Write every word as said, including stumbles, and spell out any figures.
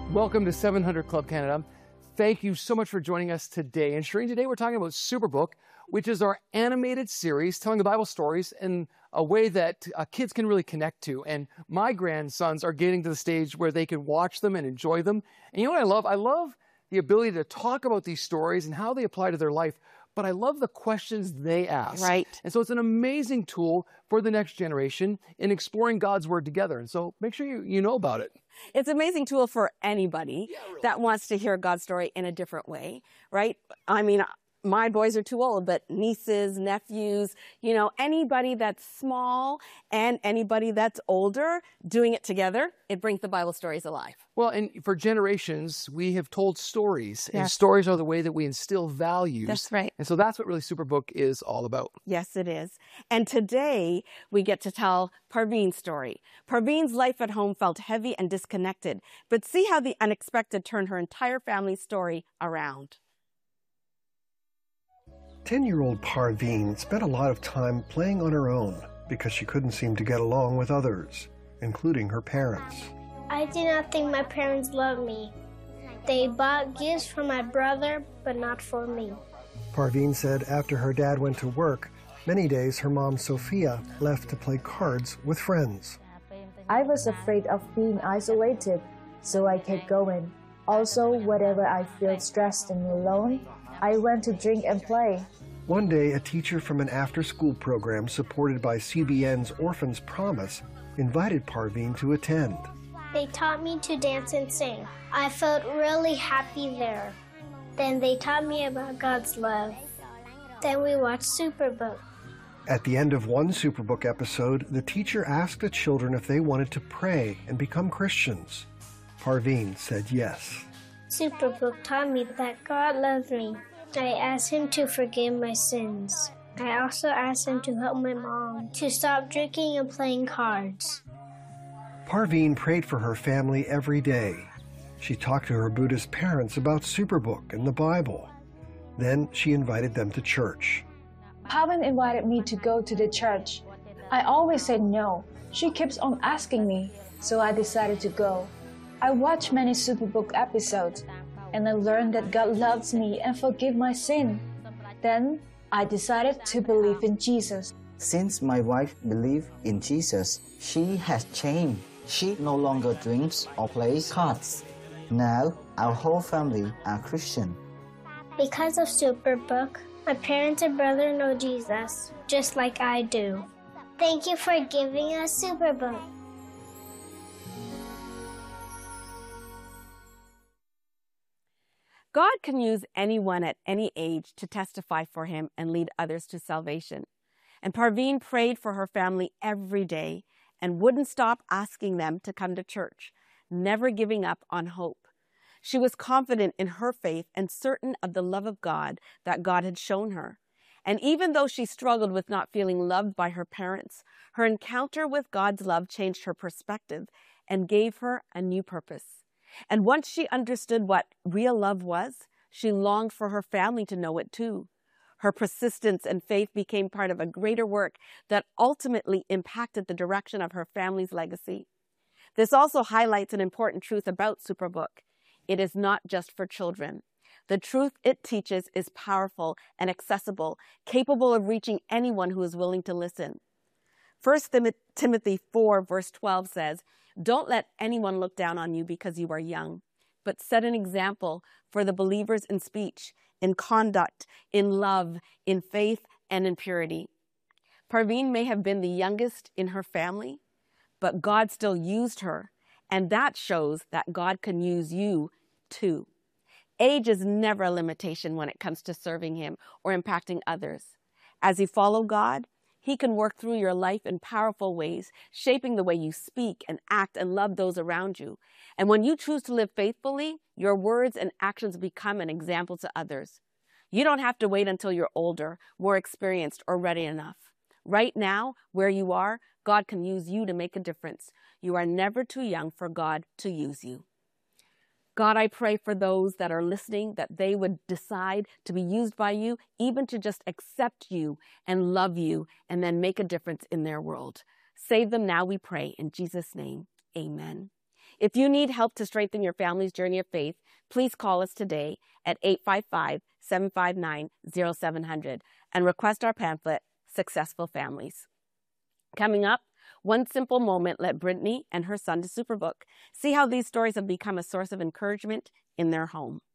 Welcome to seven hundred Club Canada. Thank you so much for joining us today. And Shireen, today we're talking about Superbook, which is our animated series telling the Bible stories in a way that uh, kids can really connect to. And my grandsons are getting to the stage where they can watch them and enjoy them. And you know what I love? I love the ability to talk about these stories and how they apply to their life, but I love the questions they ask. Right. And so it's an amazing tool for the next generation in exploring God's Word together. And so make sure you, you know about it. It's an amazing tool for anybody Yeah, really. that wants to hear God's story in a different way, right? I mean, my boys are too old, but nieces, nephews, you know, anybody that's small and anybody that's older doing it together, it brings the Bible stories alive. Well, and for generations, we have told stories, and Yes. stories are the way that we instill values. That's right. And so that's what really Superbook is all about. Yes, it is. And today we get to tell Parveen's story. Parveen's life at home felt heavy and disconnected, but see how the unexpected turned her entire family's story around. Ten-year-old Parveen spent a lot of time playing on her own because she couldn't seem to get along with others, including her parents. I did not think my parents loved me. They bought gifts for my brother, but not for me. Parveen said after her dad went to work, many days her mom Sophia left to play cards with friends. I was afraid of being isolated, so I kept going. Also, whenever I feel stressed and alone, I went to drink and play. One day, a teacher from an after-school program supported by C B N's Orphans Promise invited Parveen to attend. They taught me to dance and sing. I felt really happy there. Then they taught me about God's love. Then we watched Superbook. At the end of one Superbook episode, the teacher asked the children if they wanted to pray and become Christians. Parveen said yes. Superbook taught me that God loves me. I asked him to forgive my sins. I also asked him to help my mom to stop drinking and playing cards. Parveen prayed for her family every day. She talked to her Buddhist parents about Superbook and the Bible. Then she invited them to church. Pavan invited me to go to the church. I always said no. She keeps on asking me, so I decided to go. I watched many Superbook episodes, and I learned that God loves me and forgives my sin. Then I decided to believe in Jesus. Since my wife believed in Jesus, she has changed. She no longer drinks or plays cards. Now our whole family are Christian. Because of Superbook, my parents and brother know Jesus, just like I do. Thank you for giving us Superbook. God can use anyone at any age to testify for him and lead others to salvation. And Parveen prayed for her family every day and wouldn't stop asking them to come to church, never giving up on hope. She was confident in her faith and certain of the love of God that God had shown her. And even though she struggled with not feeling loved by her parents, her encounter with God's love changed her perspective and gave her a new purpose. And once she understood what real love was, she longed for her family to know it too. Her persistence and faith became part of a greater work that ultimately impacted the direction of her family's legacy. This also highlights an important truth about Superbook. It is not just for children. The truth it teaches is powerful and accessible, capable of reaching anyone who is willing to listen. First Timothy four verse twelve says, "Don't let anyone look down on you because you are young, but set an example for the believers in speech, in conduct, in love, in faith, and in purity." Parveen may have been the youngest in her family, but God still used her, and that shows that God can use you too. Age is never a limitation when it comes to serving him or impacting others. As you follow God, he can work through your life in powerful ways, shaping the way you speak and act and love those around you. And when you choose to live faithfully, your words and actions become an example to others. You don't have to wait until you're older, more experienced, or ready enough. Right now, where you are, God can use you to make a difference. You are never too young for God to use you. God, I pray for those that are listening, that they would decide to be used by you, even to just accept you and love you, and then make a difference in their world. Save them now, we pray. In Jesus' name, amen. If you need help to strengthen your family's journey of faith, please call us today at eight five five, seven five nine, zero seven zero zero and request our pamphlet, Successful Families. Coming up, one simple moment led Brittany and her son to Superbook. See how these stories have become a source of encouragement in their home.